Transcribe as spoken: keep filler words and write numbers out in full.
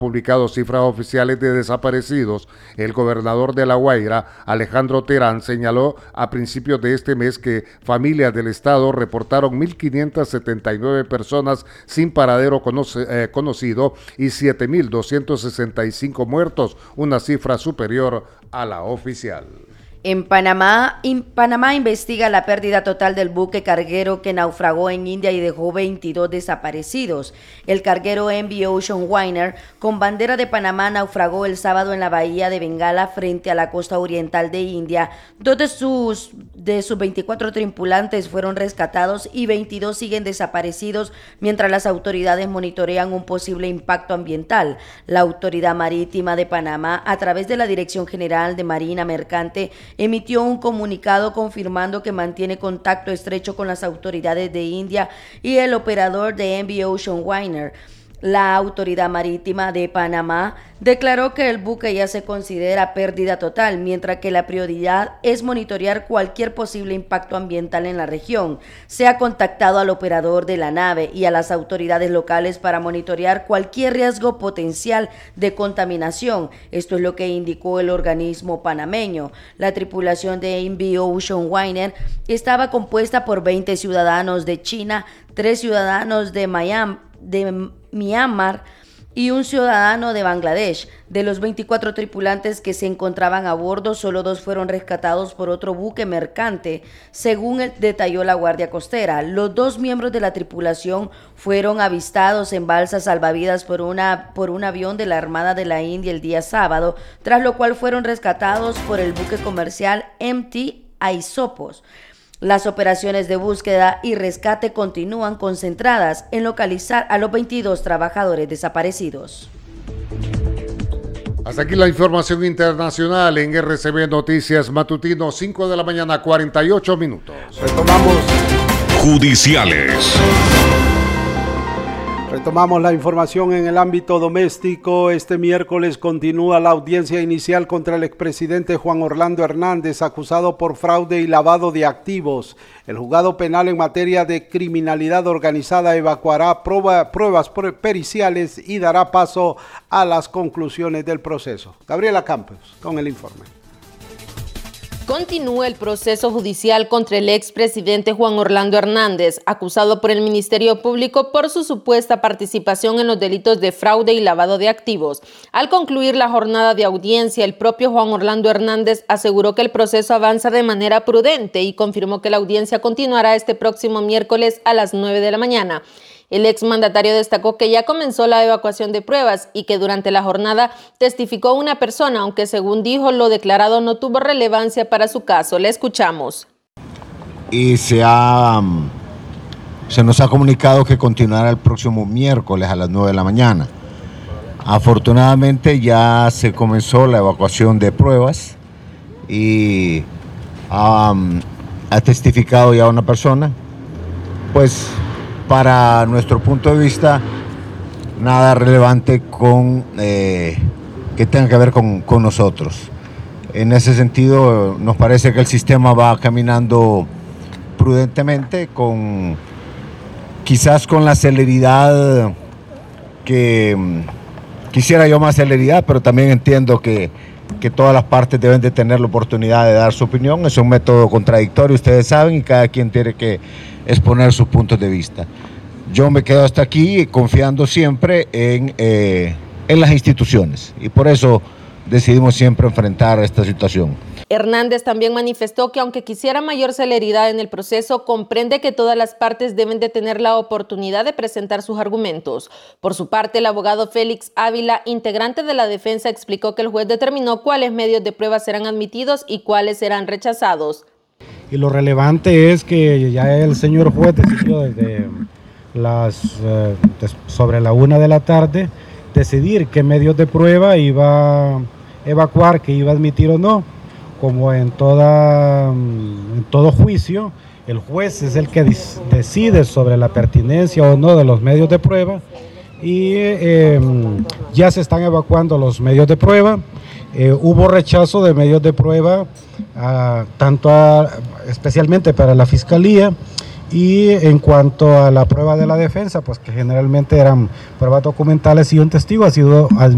publicado cifras oficiales de desaparecidos. El gobernador de La Guaira, Alejandro Terán, señaló a principios de este mes que familias del estado reportaron mil quinientas setenta y nueve personas sin paradero conoce, eh, conocido y siete mil doscientos sesenta y cinco muertos, una cifra superior a la oficial. En Panamá, in, Panamá investiga la pérdida total del buque carguero que naufragó en India y dejó veintidós desaparecidos. El carguero M V Ocean Liner, con bandera de Panamá, naufragó el sábado en la bahía de Bengala frente a la costa oriental de India. Dos de sus, de sus veinticuatro tripulantes fueron rescatados y veintidós siguen desaparecidos mientras las autoridades monitorean un posible impacto ambiental. La Autoridad Marítima de Panamá, a través de la Dirección General de Marina Mercante, emitió un comunicado confirmando que mantiene contacto estrecho con las autoridades de India y el operador de M V Ocean Liner. La Autoridad Marítima de Panamá declaró que el buque ya se considera pérdida total, mientras que la prioridad es monitorear cualquier posible impacto ambiental en la región. Se ha contactado al operador de la nave y a las autoridades locales para monitorear cualquier riesgo potencial de contaminación. Esto es lo que indicó el organismo panameño. La tripulación de M V Ocean Liner estaba compuesta por veinte ciudadanos de China, tres ciudadanos de Miami, de Myanmar y un ciudadano de Bangladesh. De los veinticuatro tripulantes que se encontraban a bordo, solo dos fueron rescatados por otro buque mercante, según detalló la Guardia Costera. Los dos miembros de la tripulación fueron avistados en balsas salvavidas por, una, por un avión de la Armada de la India el día sábado, tras lo cual fueron rescatados por el buque comercial M T Aisopos. Las operaciones de búsqueda y rescate continúan concentradas en localizar a los veintidós trabajadores desaparecidos. Hasta aquí la información internacional en R C B Noticias Matutino, cinco de la mañana, cuarenta y ocho minutos. Retomamos. Judiciales. Retomamos la información en el ámbito doméstico. Este miércoles continúa la audiencia inicial contra el expresidente Juan Orlando Hernández, acusado por fraude y lavado de activos. El juzgado penal en materia de criminalidad organizada evacuará prueba, pruebas periciales y dará paso a las conclusiones del proceso. Gabriela Campos con el informe. Continúa el proceso judicial contra el expresidente Juan Orlando Hernández, acusado por el Ministerio Público por su supuesta participación en los delitos de fraude y lavado de activos. Al concluir la jornada de audiencia, el propio Juan Orlando Hernández aseguró que el proceso avanza de manera prudente y confirmó que la audiencia continuará este próximo miércoles a las nueve de la mañana. El exmandatario destacó que ya comenzó la evacuación de pruebas y que durante la jornada testificó una persona, aunque según dijo lo declarado no tuvo relevancia para su caso. Le escuchamos. Y se, ha, se nos ha comunicado que continuará el próximo miércoles a las nueve de la mañana. Afortunadamente ya se comenzó la evacuación de pruebas y um, ha testificado ya una persona. Pues para nuestro punto de vista, nada relevante con, eh, que tenga que ver con, con nosotros. En ese sentido, nos parece que el sistema va caminando prudentemente, con, quizás con la celeridad que quisiera yo más celeridad, pero también entiendo que, que todas las partes deben de tener la oportunidad de dar su opinión. Es un método contradictorio, ustedes saben, y cada quien tiene que exponer sus puntos de vista. Yo me quedo hasta aquí confiando siempre en, eh, en las instituciones y por eso decidimos siempre enfrentar esta situación. Hernández también manifestó que aunque quisiera mayor celeridad en el proceso, comprende que todas las partes deben de tener la oportunidad de presentar sus argumentos. Por su parte, el abogado Félix Ávila, integrante de la defensa, explicó que el juez determinó cuáles medios de prueba serán admitidos y cuáles serán rechazados. Y lo relevante es que ya el señor juez decidió desde las eh, sobre la una de la tarde decidir qué medios de prueba iba a evacuar, que iba a admitir o no. Como en, toda, en todo juicio, el juez es el que decide sobre la pertinencia o no de los medios de prueba y eh, ya se están evacuando los medios de prueba. Eh, hubo rechazo de medios de prueba, a, tanto a, especialmente para la Fiscalía, y en cuanto a la prueba de la defensa, pues que generalmente eran pruebas documentales y un testigo ha sido admitido.